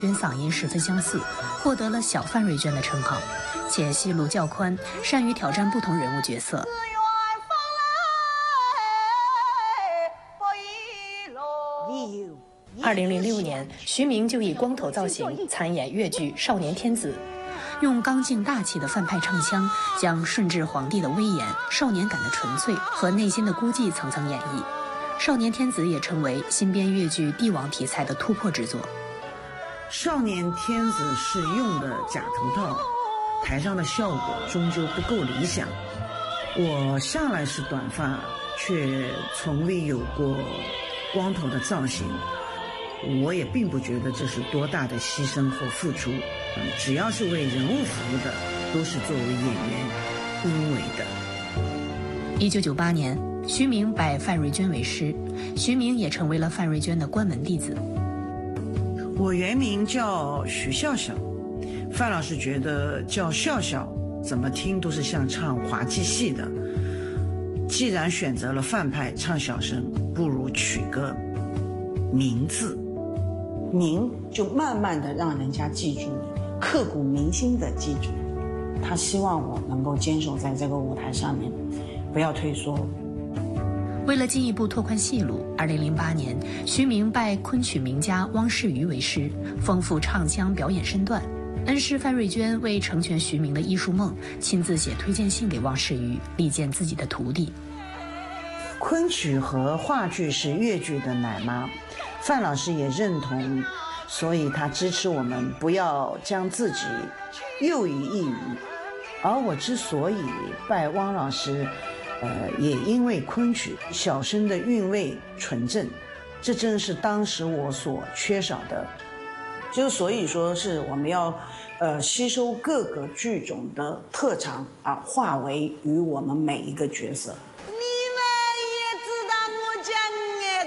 跟嗓音十分相似，获得了小范瑞娟的称号，且戏路较宽，善于挑战不同人物角色。2006年，徐明就以光头造型参演越剧《少年天子》，用刚劲大气的范派唱腔，将顺治皇帝的威严、少年感的纯粹和内心的孤寂层层演绎。《少年天子》也成为新编越剧帝王题材的突破之作。 少年天子是用的假头套，台上的效果终究不够理想。我向来是短发，却从未有过光头的造型。我也并不觉得这是多大的牺牲或付出，只要是为人物服务的，都是作为演员应为的。 1998年，徐明拜范瑞娟为师，徐明也成为了范瑞娟的关门弟子。 我原名叫徐笑笑，范老师觉得叫笑笑怎么听都是像唱滑稽戏的，既然选择了范派唱小生，不如取个名字， 名就慢慢的让人家记住你，刻骨铭心的记住。他希望我能够坚守在这个舞台上面，不要退缩。 为了进一步拓宽戏路，2008年，徐明拜昆曲名家汪世瑜为师，丰富唱腔表演身段。恩师范瑞娟为成全徐明的艺术梦，亲自写推荐信给汪世瑜，力荐自己的徒弟。 昆曲和话剧是越剧的奶妈，范老师也认同，所以他支持我们不要将自己囿于一隅。而我之所以拜汪老师，也因为昆曲小生的韵味纯正，这正是当时我所缺少的。就所以说是我们要吸收各个剧种的特长啊，化为于我们每一个角色。 你们也知道我讲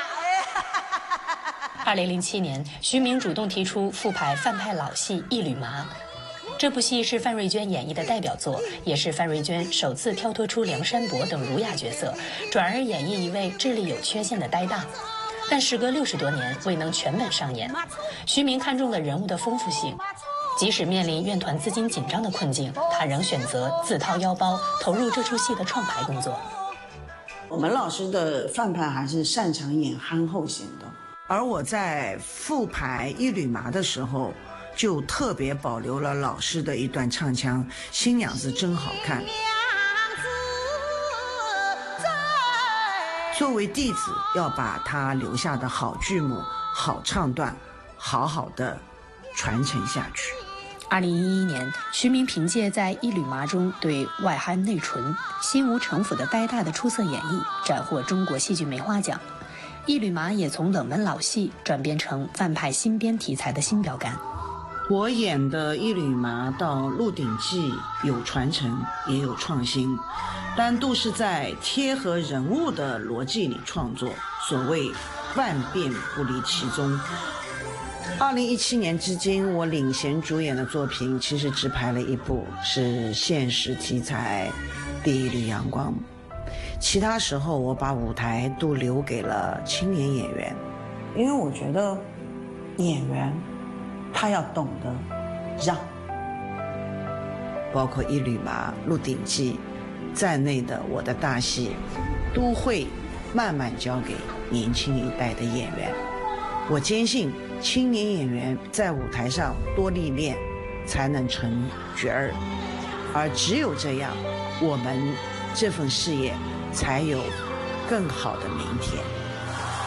的啊 ！2007年，徐明主动提出复排范派老戏《一缕麻》。这部戏是范瑞娟演绎的代表作，也是范瑞娟首次跳脱出梁山伯等儒雅角色，转而演绎一位智力有缺陷的呆大。但时隔60多年未能全本上演，徐明看中了人物的丰富性，即使面临院团资金紧张的困境，他仍选择自掏腰包投入这出戏的创排工作。 我们老师的范派还是擅长演憨厚型的， 而我在复排《一缕麻》的时候，就特别保留了老师的一段唱腔，新娘子真好看。作为弟子，要把他留下的好剧目、好唱段，好好的传承下去。 2011年，徐明凭借在《一缕麻》中对外憨内纯、心无城府的呆大的出色演绎，斩获中国戏剧梅花奖。《一缕麻》也从冷门老戏转变成范派新编题材的新标杆。 我演的《一缕麻》到《鹿鼎记》有传承，也有创新，但都是在贴合人物的逻辑里创作，所谓万变不离其宗。2017年至今，我领衔主演的作品其实只拍了一部，是现实题材《第一缕阳光》，其他时候我把舞台都留给了青年演员， 因为我觉得演员他要懂得让， 包括《一缕麻》《鹿鼎记》在内的我的大戏，都会慢慢交给年轻一代的演员。我坚信，青年演员在舞台上多历练，才能成角儿，而只有这样，我们这份事业才有更好的明天。